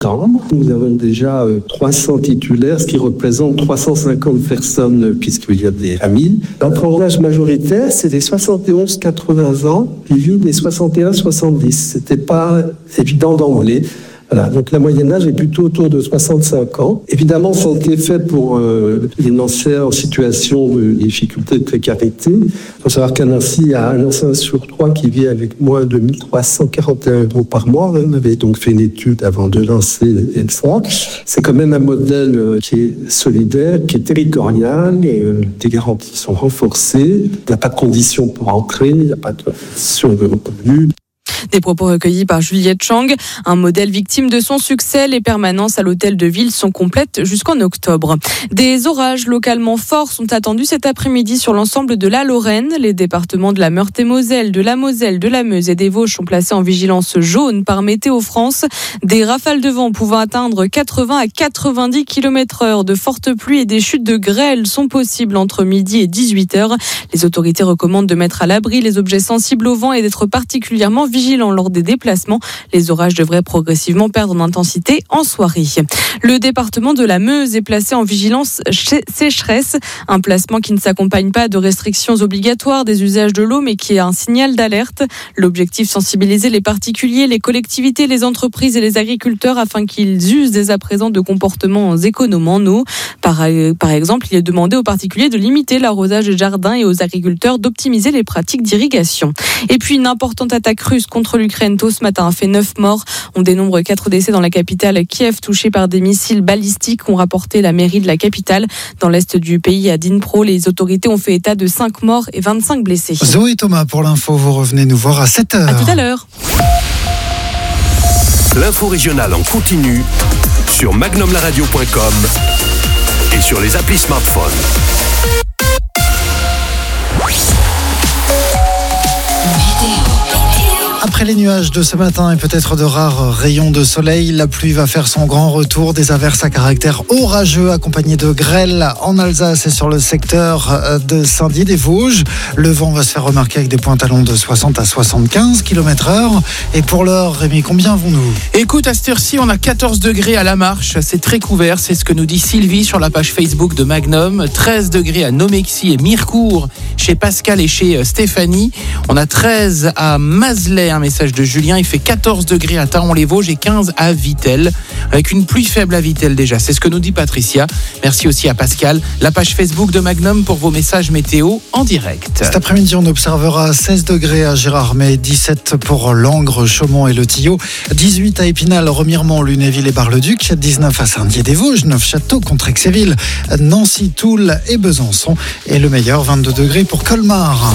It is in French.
Nous avons déjà 300 titulaires, ce qui représente 350 personnes puisqu'il y a des familles. Notre âge majoritaire, c'est des 71-80 ans, puis vivent des 61-70. C'était pas évident d'emblée. Voilà, donc la moyenne âge est plutôt autour de 65 ans. Évidemment, ça a été fait pour les anciens en situation de difficulté, de précarité. Il faut savoir qu'à Nancy, il y a un ancien sur 3 qui vit avec moins de 1 341 € par mois. On avait donc fait une étude avant de lancer le fonds. C'est quand même un modèle qui est solidaire, qui est territorial, et les garanties sont renforcées. Il n'y a pas de conditions pour entrer, il n'y a pas de conditions de revenus. Des propos recueillis par Juliette Chang. Un modèle victime de son succès. Les permanences à l'hôtel de ville sont complètes jusqu'en octobre. Des orages localement forts sont attendus cet après-midi sur l'ensemble de la Lorraine. Les départements de la Meurthe-et-Moselle, de la Moselle, de la Meuse et des Vosges sont placés en vigilance jaune par Météo France. Des rafales de vent pouvant atteindre 80 à 90 km/h. De fortes pluies et des chutes de grêle sont possibles entre midi et 18h. Les autorités recommandent de mettre à l'abri les objets sensibles au vent et d'être particulièrement vigilants lors des déplacements. Les orages devraient progressivement perdre en intensité en soirée. Le département de la Meuse est placé en vigilance sécheresse, un placement qui ne s'accompagne pas de restrictions obligatoires des usages de l'eau, mais qui est un signal d'alerte. L'objectif, sensibiliser les particuliers, les collectivités, les entreprises et les agriculteurs afin qu'ils usent dès à présent de comportements économes en eau. Par exemple, il est demandé aux particuliers de limiter l'arrosage des jardins et aux agriculteurs d'optimiser les pratiques d'irrigation. Et puis, une importante attaque russe contre l'Ukraine tôt ce matin a fait 9 morts. On dénombre 4 décès dans la capitale Kiev, touchés par des missiles balistiques, ont rapporté la mairie de la capitale. Dans l'est du pays, à Dnipro, les autorités ont fait état de 5 morts et 25 blessés. Zoé Thomas pour l'info, vous revenez nous voir à 7h. À tout à l'heure. L'info régionale en continu sur magnumlaradio.com et sur les applis smartphones. Après les nuages de ce matin et peut-être de rares rayons de soleil, la pluie va faire son grand retour. Des averses à caractère orageux accompagnées de grêle en Alsace et sur le secteur de Saint-Dié-des-Vosges. Le vent va se faire remarquer avec des pointes à long de 60 à 75 km/h. Et pour l'heure, Rémi, combien avons-nous ? Écoute, à cette heure-ci, on a 14 degrés à la marche. C'est très couvert, c'est ce que nous dit Sylvie sur la page Facebook de Magnum. 13 degrés à Nomexy et Mirecourt, chez Pascal et chez Stéphanie. On a 13 à Mazley, un message de Julien. Il fait 14 degrés à Taon-les-Vosges et 15 à Vittel, avec une pluie faible à Vittel déjà. C'est ce que nous dit Patricia. Merci aussi à Pascal. La page Facebook de Magnum pour vos messages météo en direct. Cet après-midi, on observera 16 degrés à Gérardmer, 17 pour Langres, Chaumont et Le Tillot, 18 à Épinal, Remiremont, Lunéville et Bar-le-Duc, 19 à Saint-Dié-des-Vosges, Neufchâteau, Contrexéville, Nancy, Toul et Besançon. Et le meilleur, 22 degrés pour Colmar.